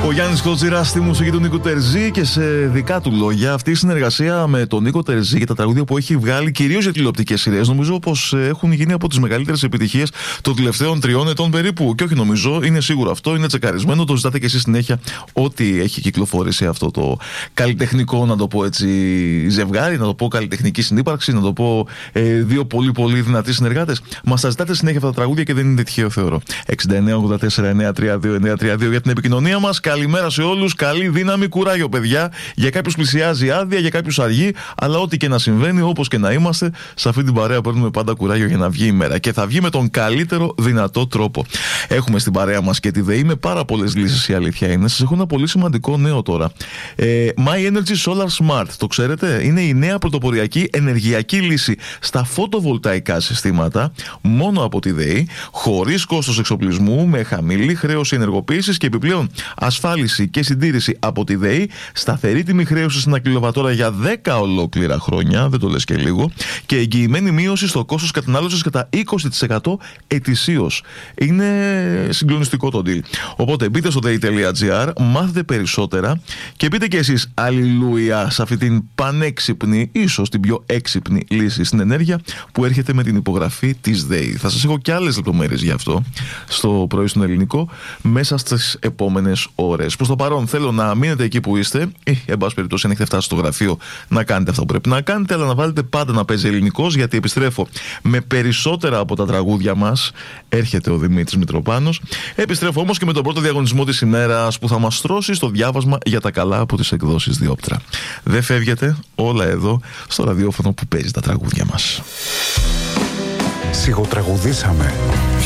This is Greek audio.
Ο Γιάννης Κότσιρας στη μουσική του Νίκο Τερζή και σε δικά του λόγια. Αυτή η συνεργασία με τον Νίκο Τερζή και τα τραγούδια που έχει βγάλει κυρίως για τηλεοπτικές σειρές, νομίζω πως έχουν γίνει από τις μεγαλύτερες επιτυχίες των τελευταίων 3 ετών περίπου. Και όχι νομίζω, είναι σίγουρο αυτό, είναι τσεκαρισμένο. Το ζητάτε και εσείς συνέχεια ό,τι έχει κυκλοφορήσει αυτό το καλλιτεχνικό, να το πω έτσι, ζευγάρι, να το πω καλλιτεχνική συνύπαρξη, να το πω δύο πολύ πολύ δυνατοί συνεργάτες. Μας τα ζητάτε συνέχεια αυτά τα τραγούδια και δεν είναι τυχαίο, θεωρώ. 69-84-932-932 για την επικοινωνία μας. Καλημέρα σε όλους. Καλή δύναμη, κουράγιο, παιδιά. Για κάποιους πλησιάζει άδεια, για κάποιους αργεί. Αλλά ό,τι και να συμβαίνει, όπως και να είμαστε, σε αυτή την παρέα παίρνουμε πάντα κουράγιο για να βγει η μέρα. Και θα βγει με τον καλύτερο δυνατό τρόπο. Έχουμε στην παρέα μας και τη ΔΕΗ με πάρα πολλές λύσεις, η αλήθεια είναι. Σας έχω ένα πολύ σημαντικό νέο τώρα. My Energy Solar Smart. Το ξέρετε, είναι η νέα πρωτοποριακή ενεργειακή λύση στα φωτοβολταϊκά συστήματα, μόνο από τη ΔΕΗ, χωρίς κόστος εξοπλισμού, με χαμηλή χρέωση ενεργοποίησης και επιπλέον ασφάλιση και συντήρηση από τη ΔΕΗ, σταθερή τιμή χρέωσης ένα κιλοβατόρα για 10 ολόκληρα χρόνια, δεν το λες και λίγο, και εγγυημένη μείωση στο κόστος κατανάλωσης κατά 20% ετησίως. Είναι συγκλονιστικό το deal. Οπότε μπείτε στο dei.gr, μάθετε περισσότερα και μπείτε και εσείς αλληλούια σε αυτή την πανέξυπνη, ίσως την πιο έξυπνη λύση στην ενέργεια που έρχεται με την υπογραφή της ΔΕΗ. Θα σας έχω και άλλες λεπτομέρειες γι' αυτό στο πρωί στον Ελληνικό μέσα στις επόμενες ώρες. Προς το παρόν θέλω να μείνετε εκεί που είστε, εν πάση περιπτώσει, αν έχετε φτάσει στο γραφείο, να κάνετε αυτό που πρέπει να κάνετε, αλλά να βάλετε πάντα να παίζει ελληνικός, γιατί επιστρέφω με περισσότερα από τα τραγούδια μας. Έρχεται ο Δημήτρης Μητροπάνος. Επιστρέφω όμως και με τον πρώτο διαγωνισμό της ημέρας που θα μας τρώσει στο διάβασμα για τα καλά από τις εκδόσεις Διόπτρα. Δεν φεύγετε, όλα εδώ στο ραδιόφωνο που παίζει τα τραγούδια μας. Σιγοτραγουδήσαμε.